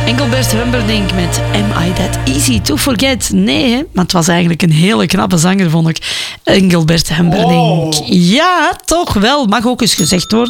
Engelbert Humperdinck met Am I That Easy to Forget? Nee, hè? Maar het was eigenlijk een hele knappe zanger, vond ik. Engelbert Humperdinck. Ja, toch wel. Mag ook eens gezegd worden.